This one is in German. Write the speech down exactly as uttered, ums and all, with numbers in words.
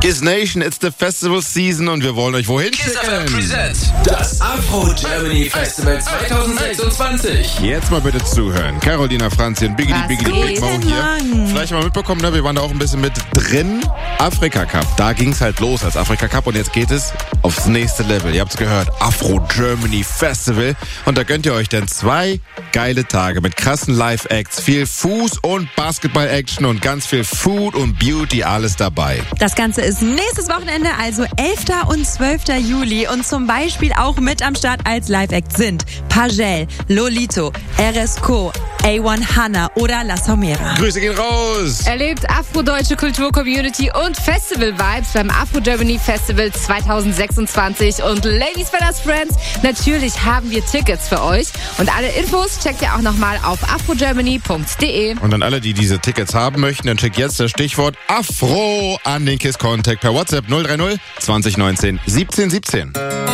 Kiss Nation, it's the festival season und wir wollen euch wohin Kiss F M schicken? presents das Afro Germany Festival zwanzig sechsundzwanzig. Jetzt mal bitte zuhören. Carolina, Franzi und Biggity Was Biggity Big geht Mo denn, hier. Mann? Vielleicht mal mitbekommen, ne? Wir waren da auch ein bisschen mit drin. Afrika Cup, da ging es halt los als Afrika Cup und jetzt geht es aufs nächste Level. Ihr habt es gehört, Afro Germany Festival und da gönnt ihr euch dann zwei geile Tage mit krassen Live-Acts, viel Fuß- und Basketball-Action und ganz viel Food und Beauty, alles dabei. Das Ganze ist nächstes Wochenende, also elfter und zwölfter Juli. Und zum Beispiel auch mit am Start als Live-Act sind Pagel, Lolito, R S Co, A eins Hanna oder La Somera. Grüße gehen raus! Erlebt afrodeutsche Kultur-Community und Festival-Vibes beim Afro Germany Festival zwanzig sechsundzwanzig. Und Ladies, Fellas, Friends, natürlich haben wir Tickets für euch. Und alle Infos checkt ihr auch nochmal auf afrogermany punkt de. Und an alle, die diese Tickets haben möchten, dann schickt jetzt das Stichwort Afro an den Kiss Contact per WhatsApp null drei null zwanzig neunzehn siebzehn siebzehn.